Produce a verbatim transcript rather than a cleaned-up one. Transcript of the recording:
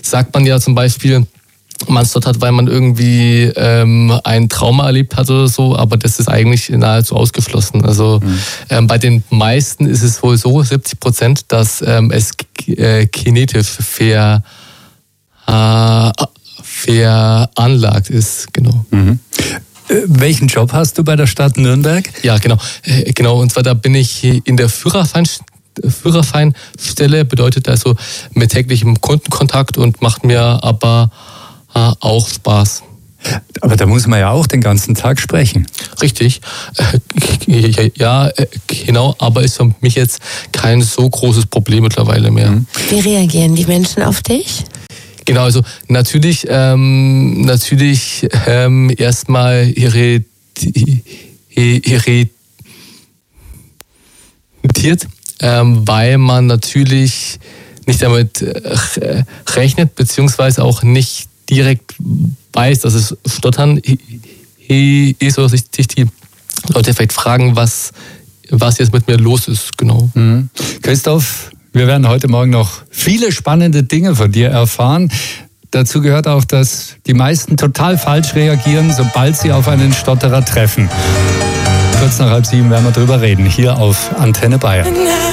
sagt man ja zum Beispiel, man stottert, weil man irgendwie ähm, ein Trauma erlebt hat oder so, aber das ist eigentlich nahezu ausgeschlossen. Also mhm. ähm, bei den meisten ist es wohl so, siebzig Prozent, dass ähm, es äh, kinetisch ver, äh, veranlagt ist. Genau. Mhm. Äh, welchen Job hast du bei der Stadt Nürnberg? Ja, genau. Äh, genau. Und zwar da bin ich in der Führerfeinstelle. Führerfeinstelle bedeutet also mit täglichem Kundenkontakt und macht mir aber äh, auch Spaß. Aber da muss man ja auch den ganzen Tag sprechen. Richtig. Äh, ja, äh, genau, aber ist für mich jetzt kein so großes Problem mittlerweile mehr. Wie reagieren die Menschen auf dich? Genau, also natürlich, ähm, natürlich ähm, erstmal irritiert, Ähm, weil man natürlich nicht damit äh, rechnet, beziehungsweise auch nicht direkt weiß, dass es Stottern ist, oder sich die Leute vielleicht fragen, was, was jetzt mit mir los ist. Genau. Mhm. Christoph, wir werden heute Morgen noch viele spannende Dinge von dir erfahren. Dazu gehört auch, dass die meisten total falsch reagieren, sobald sie auf einen Stotterer treffen. Kurz nach halb sieben werden wir drüber reden, hier auf Antenne Bayern.